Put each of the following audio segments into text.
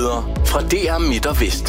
nyheder fra DR Midt og Vest.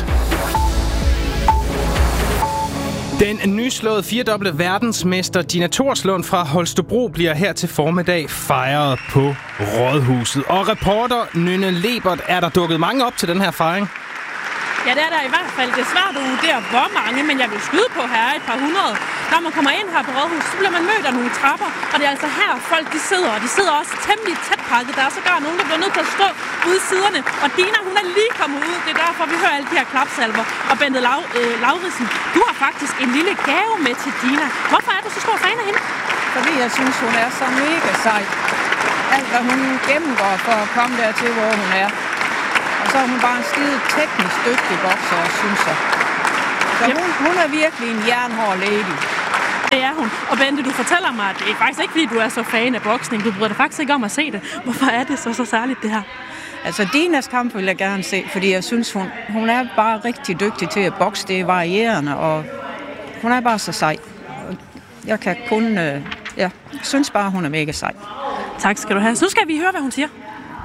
Den nyslåede 4-dobbelte verdensmester Dina Thorslund fra Holstebro bliver her til formiddag fejret på Rådhuset. Og reporter Nynne Lebert, er der dukket mange op til den her fejring? Ja, det er der i hvert fald. Det er svært at vurdere, hvor mange, men jeg vil skyde på her et par hundrede. Når man kommer ind her på Rådhuset, så bliver man mødt af nogle trapper, og det er altså her folk de sidder, og de sidder også temmelig tæt pakket. Der er sågar nogen, der bliver nødt til at stå ude i siderne, og Dina, hun er lige kommet ud. Det er derfor, vi hører alle de her klapsalver. Og Bente Lauridsen, du har faktisk en lille gave med til Dina. Hvorfor er du så stor fan af hende? Fordi jeg synes, hun er så mega sej. Alt, hvad hun gennemgår for at komme dertil, hvor hun er. Og så er hun bare en skide teknisk dygtig bokser, synes jeg. Så hun er virkelig en jernhård lady. Det er hun. Og Bente, du fortæller mig, at det er faktisk ikke, fordi du er så fan af boksning. Du bryder dig faktisk ikke om at se det. Hvorfor er det så særligt, det her? Altså, Dinas kamp vil jeg gerne se, fordi jeg synes, hun er bare rigtig dygtig til at bokse. Det er varierende, og hun er bare så sej. Jeg kan kun... jeg synes bare, hun er mega sej. Tak skal du have. Så skal vi høre, hvad hun siger.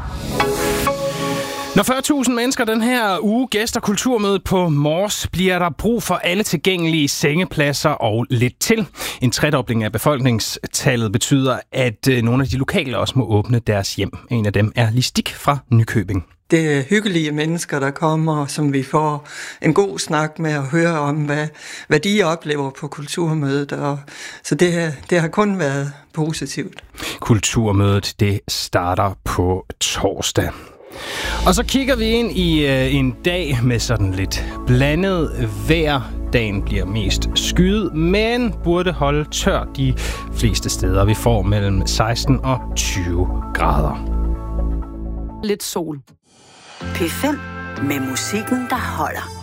Når 40.000 mennesker den her uge gæster kulturmødet på Mors, bliver der brug for alle tilgængelige sengepladser og lidt til. En tredobling af befolkningstallet betyder, at nogle af de lokale også må åbne deres hjem. En af dem er Listik fra Nykøbing. Det er hyggelige mennesker, der kommer, som vi får en god snak med at høre om, hvad de oplever på kulturmødet. Og så det har kun været positivt. Kulturmødet, det starter på torsdag. Og så kigger vi ind i en dag med sådan lidt blandet vejr. Dagen bliver mest skyet, men burde holde tør de fleste steder. Vi får mellem 16 og 20 grader. Lidt sol. P5 med musikken, der holder.